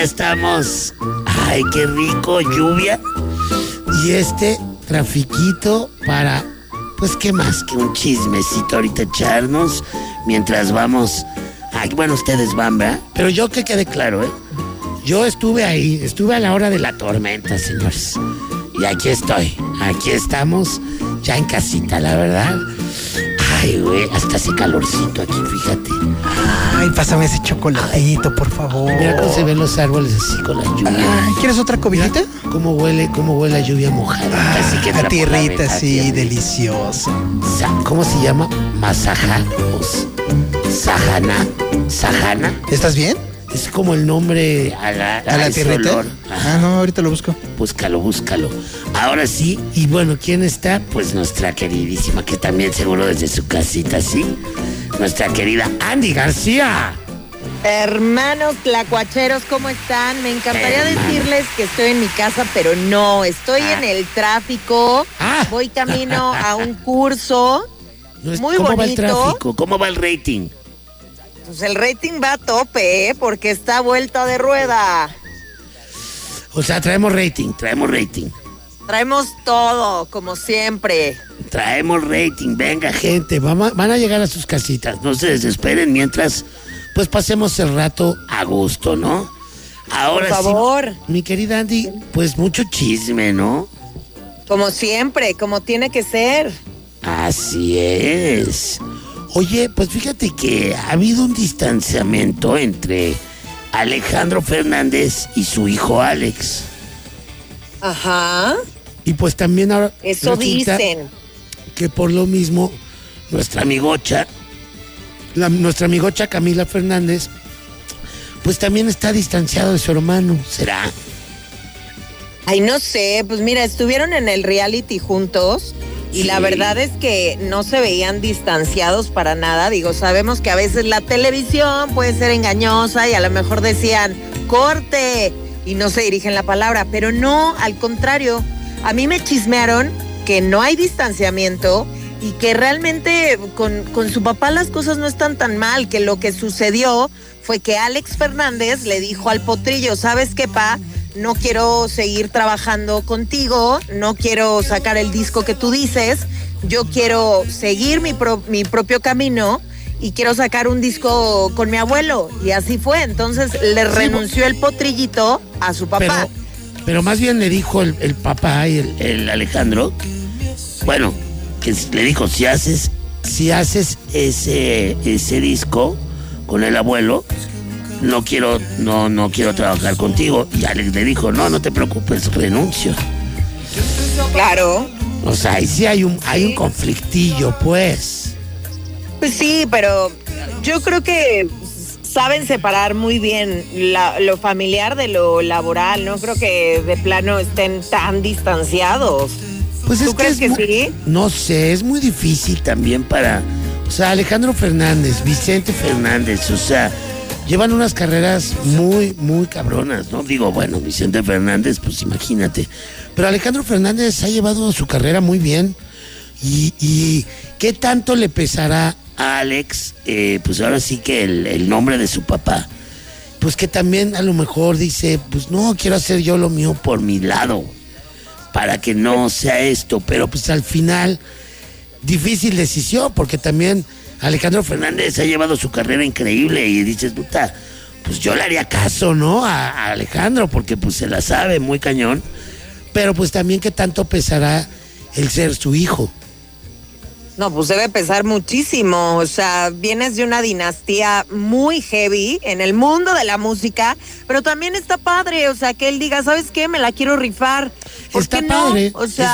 Estamos. Ay, qué rico, lluvia. Y trafiquito para, pues, ¿qué más que un chismecito ahorita echarnos mientras vamos? Ay, bueno, ustedes van, ¿verdad? Pero yo que quede claro, yo estuve ahí, estuve a la hora de la tormenta, señores. Y aquí estamos, ya en casita, la verdad. Ay, güey, hasta hace calorcito aquí, fíjate. Ay, pásame ese chocolatito, por favor. Mira cómo se ven los árboles así con la lluvia. Ay, ¿quieres otra cobijita? ¿Cómo huele la lluvia mojada? Así que a tierrita, sí, delicioso. ¿Cómo se llama? Masajá. Sajana. ¿Estás bien? Es como el nombre a la tierrita. No, ahorita lo busco. Búscalo. Ahora sí, y bueno, ¿quién está? Pues nuestra queridísima, que también seguro desde su casita, ¿sí? Nuestra querida Andy García. Hermanos tlacuacheros, ¿cómo están? Me encantaría decirles que estoy en mi casa, pero no, estoy en el tráfico. Voy camino a un curso muy ¿Cómo bonito. va el tráfico? ¿Cómo va el rating? Pues el rating va a tope, porque está vuelta de rueda. O sea, traemos rating. Traemos todo, como siempre. Traemos rating, venga gente, van a llegar a sus casitas, no se desesperen mientras, pues pasemos el rato a gusto, ¿no? Ahora por favor. Sí, mi querida Andy, pues mucho chisme, ¿no? Como siempre, como tiene que ser. Así es. Oye, pues fíjate que ha habido un distanciamiento entre Alejandro Fernández y su hijo Alex. Ajá. Y pues también ahora eso dicen que por lo mismo nuestra amigocha Camila Fernández, pues también está distanciado de su hermano, ¿será? Ay, no sé, pues mira, estuvieron en el reality juntos y la verdad es que no se veían distanciados para nada. Digo, sabemos que a veces la televisión puede ser engañosa y a lo mejor decían corte y no se dirigen la palabra, pero no, al contrario, a mí me chismearon que no hay distanciamiento y que realmente con su papá las cosas no están tan mal, que lo que sucedió fue que Alex Fernández le dijo al Potrillo, ¿sabes qué, pa? No quiero seguir trabajando contigo, no quiero sacar el disco que tú dices, yo quiero seguir mi propio camino y quiero sacar un disco con mi abuelo. Y así fue, entonces le renunció el Potrillito a su papá. Pero más bien le dijo el papá y el Alejandro, bueno, que le dijo, si haces ese disco con el abuelo, no quiero trabajar contigo. Y Alex le dijo, no te preocupes, renuncio. Claro. O sea, ahí sí hay un conflictillo, pues. Pues sí, pero yo creo que saben separar muy bien lo familiar de lo laboral. No creo que de plano estén tan distanciados. Pues ¿Tú crees que sí? No sé, es muy difícil también o sea, Alejandro Fernández, Vicente Fernández, o sea, llevan unas carreras muy, muy cabronas, ¿no? Digo, bueno, Vicente Fernández, pues imagínate. Pero Alejandro Fernández ha llevado su carrera muy bien. ¿Y qué tanto le pesará a Alex? Pues ahora sí que el nombre de su papá. Pues que también a lo mejor dice, pues no, quiero hacer yo lo mío por mi lado, para que no sea esto. Pero pues al final, difícil decisión, porque también Alejandro Fernández ha llevado su carrera increíble y dices, puta, pues yo le haría caso, ¿no? A Alejandro, porque pues se la sabe muy cañón. Pero pues también qué tanto pesará el ser su hijo. No, pues debe pesar muchísimo. O sea, vienes de una dinastía muy heavy en el mundo de la música, pero también está padre, o sea, que él diga, ¿sabes qué? Me la quiero rifar. ¿Por está qué padre, no? O sea, es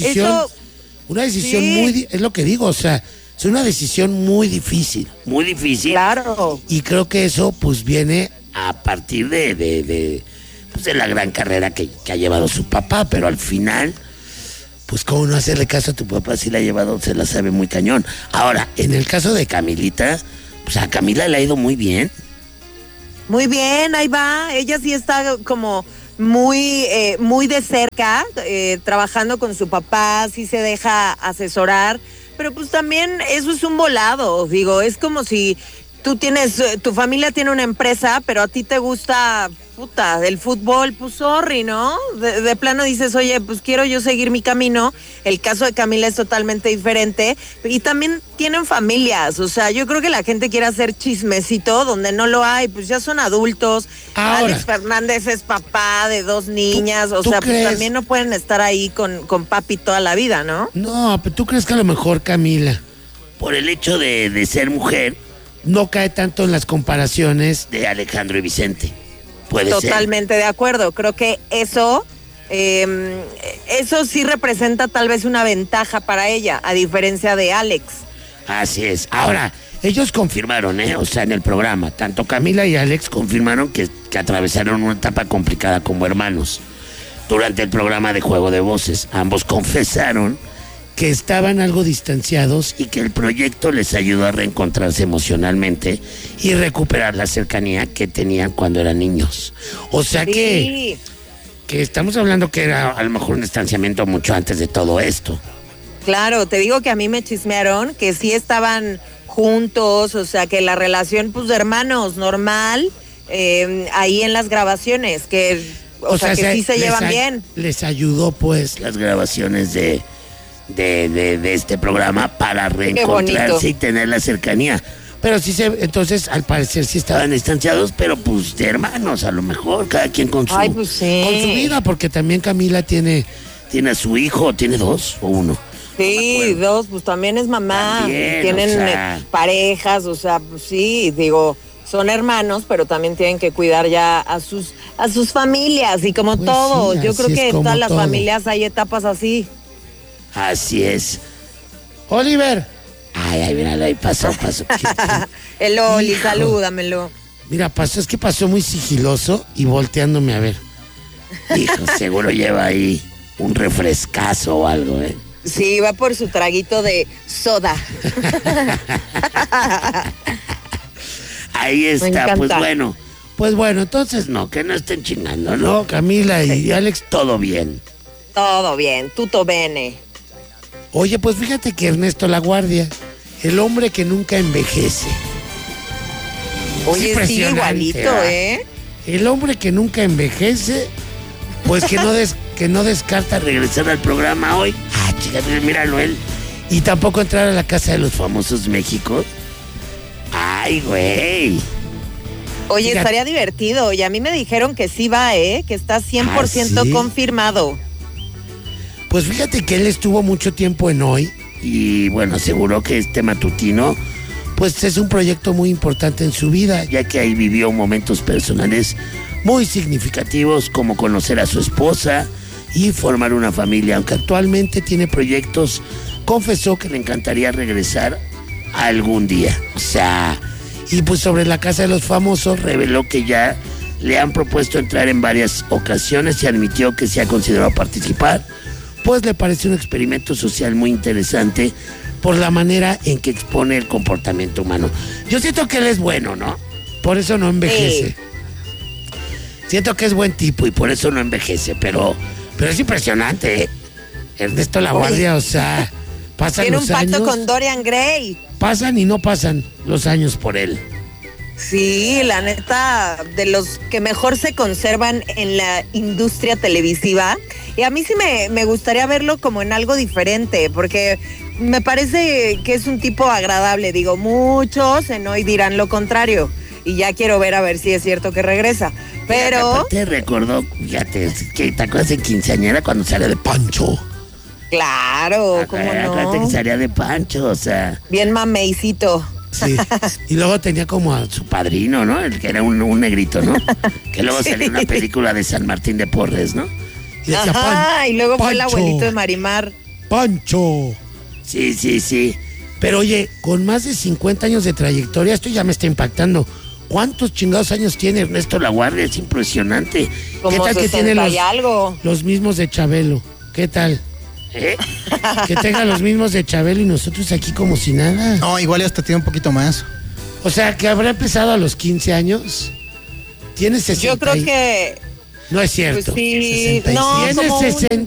una decisión sí. muy, es lo que digo, o sea, es una decisión muy difícil. Claro. Y creo que eso pues viene a partir de la gran carrera que ha llevado su papá, pero al final, pues cómo no hacerle caso a tu papá si la ha llevado, se la sabe muy cañón. Ahora, en el caso de Camilita, pues a Camila le ha ido muy bien. Muy bien, ahí va. Ella sí está como muy de cerca, trabajando con su papá, sí se deja asesorar, pero pues también eso es un volado, digo, es como si tú tienes, tu familia tiene una empresa, pero a ti te gusta, puta, del fútbol, pues sorry, ¿no? De plano dices, oye, pues quiero yo seguir mi camino. El caso de Camila es totalmente diferente. Y también tienen familias, o sea, yo creo que la gente quiere hacer chismecito donde no lo hay, pues ya son adultos. Ahora, Alex Fernández es papá de 2 niñas, o ¿tú sea, crees? pues también no pueden estar ahí con papi toda la vida, ¿no? No, pero ¿tú crees que a lo mejor Camila, por el hecho de ser mujer, no cae tanto en las comparaciones de Alejandro y Vicente? Puede ser. Totalmente de acuerdo. Creo que eso sí representa tal vez una ventaja para ella, a diferencia de Alex. Así es. Ahora, ellos confirmaron, o sea, en el programa, tanto Camila y Alex confirmaron que atravesaron una etapa complicada como hermanos. Durante el programa de Juego de Voces, ambos confesaron que estaban algo distanciados y que el proyecto les ayudó a reencontrarse emocionalmente y recuperar la cercanía que tenían cuando eran niños. O sea que estamos hablando que era a lo mejor un distanciamiento mucho antes de todo esto. Claro, te digo que a mí me chismearon que sí estaban juntos, o sea, que la relación pues de hermanos normal, ahí en las grabaciones, que o sea que sí se llevan bien. Les ayudó pues las grabaciones de este programa para reencontrarse y tener la cercanía. Pero sí entonces al parecer sí estaban distanciados, pero pues de hermanos a lo mejor, cada quien con su, pues sí, con su vida, porque también Camila tiene a su hijo, ¿tiene 2 o 1? Sí, no 2, pues también es mamá, también, tienen o sea, parejas, o sea, pues sí, digo, son hermanos, pero también tienen que cuidar ya a sus familias y como pues todo, sí, yo creo que en como todas las todo. familias hay etapas así. Así es. Oliver. Ay, míralo, ahí pasó. El Oli, Hijo. salúdamelo. Mira, es que pasó muy sigiloso y volteándome a ver. Hijo, seguro lleva ahí un refrescazo o algo, ¿eh? Sí, va por su traguito de soda. Ahí está, pues bueno, entonces no, que no estén chingando, ¿no? Camila y Alex, todo bien. Todo bien, tutto bene. Oye, pues fíjate que Ernesto Laguardia, el hombre que nunca envejece. Oye, sí, igualito, ¿verdad? ¿eh? El hombre que nunca envejece, pues que no descarta regresar al programa hoy. Ah, chica, míralo él. Y tampoco entrar a la Casa de los Famosos México. Ay, güey. Oye, Fíjate. estaría divertido. Y a mí me dijeron que sí va, que está 100% ¿sí? confirmado. Pues fíjate que él estuvo mucho tiempo en Hoy y bueno, aseguró que este matutino pues es un proyecto muy importante en su vida, ya que ahí vivió momentos personales muy significativos como conocer a su esposa y formar una familia. Aunque actualmente tiene proyectos, confesó que le encantaría regresar algún día. O sea, y pues sobre la Casa de los Famosos reveló que ya le han propuesto entrar en varias ocasiones y admitió que se ha considerado participar, pues le parece un experimento social muy interesante por la manera en que expone el comportamiento humano. Yo siento que él es bueno, ¿no? Por eso no envejece. Sí. Siento que es buen tipo y por eso no envejece, pero es impresionante, ¿eh? Ernesto Laguardia, o sea, pasan Tiene un los pacto años, con Dorian Gray. pasan y no pasan los años por él. Sí, la neta, de los que mejor se conservan en la industria televisiva. Y a mí sí me gustaría verlo como en algo diferente, porque me parece que es un tipo agradable. Digo, muchos en Hoy dirán lo contrario. Y ya quiero ver a ver si es cierto que regresa. Pero, Te recordó, fíjate, que te acuerdas en Quinceañera cuando salía de Pancho. claro, ¿cómo Acuérdate que no? salía de Pancho, o sea. Bien mameicito. Sí. Y luego tenía como a su padrino, ¿no? El que era un negrito, ¿no? Que luego Sí. salió en una película de San Martín de Porres, ¿no? Y decía, Ajá, y luego fue el Pancho, abuelito de Marimar. Pancho. Sí. Pero oye, con más de 50 años de trayectoria, esto ya me está impactando. ¿Cuántos chingados años tiene Ernesto Laguardia? Es impresionante. Como ¿Qué tal que 60 tiene y algo. los mismos de Chabelo? ¿Qué tal? Que tenga los mismos de Chabelo y nosotros aquí como si nada. No, igual hasta tiene un poquito más. O sea, que habrá empezado a los 15 años. Tiene 60. Yo creo que, No es cierto. pues sí, 66. no, Tiene como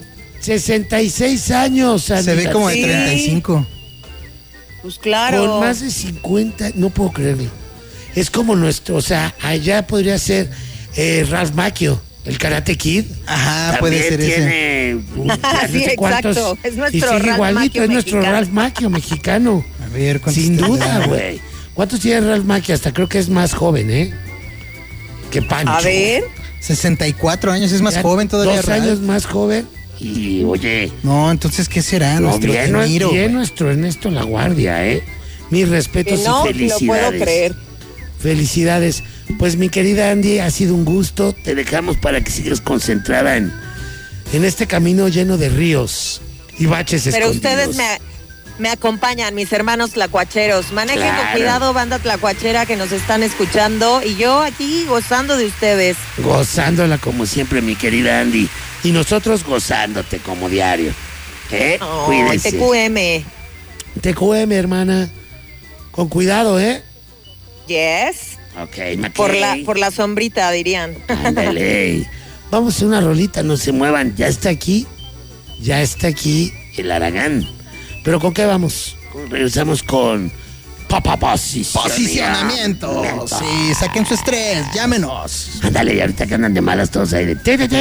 66 años. Se ve como de Sí. 35. pues claro. Con más de 50, no puedo creerlo. es como nuestro, o sea, allá podría ser Ralph Macchio, el Karate Kid. Ajá, puede ser ese. Sí, exacto. Es nuestro y sigue Ralph igualito, Macchio es nuestro mexicano. Ralph Macchio mexicano. A ver, ¿cuántos Sin duda, tendrá? güey. ¿Cuántos tiene Ralph Macchio? Hasta creo que es más joven, ¿eh? Que Pancho. A ver. 64 años, es más Ya joven todavía. 2 años más joven. Y oye, No, entonces, ¿qué será? no, Nuestro bien, De Niro, bien güey. nuestro Ernesto La Guardia, ¿eh? Mis respetos Que no y felicidades. lo puedo creer. Felicidades. Pues mi querida Andy, ha sido un gusto. Te dejamos para que sigas concentrada en este camino lleno de ríos y baches Pero escondidos. ustedes me acompañan, mis hermanos tlacuacheros. Manejen Claro. con cuidado, banda tlacuachera que nos están escuchando. Y yo aquí gozando de ustedes. Gozándola como siempre, mi querida Andy. Y nosotros gozándote como diario. ¿Eh? Oh, Cuídense. TQM. TQM, hermana. Con cuidado, ¿eh? Yes. Ok, Por la sombrita, dirían. Ándale. Vamos a hacer una rolita, no se muevan. Ya está aquí el Aragán. ¿Pero con qué vamos? Regresamos con Posicionamiento. Sí, saquen su estrés, llámenos. Ándale, y ahorita que andan de malas todos ahí de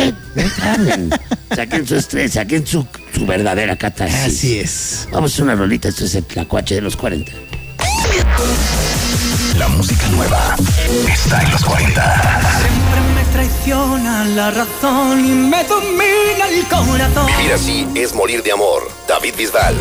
saquen su estrés, saquen su verdadera catarsis. Así es. Vamos a hacer una rolita, esto es el Tlacuache de los 40. La música nueva está en los 40. Siempre me traiciona la razón y me domina el corazón. Vivir así es morir de amor. David Bisbal.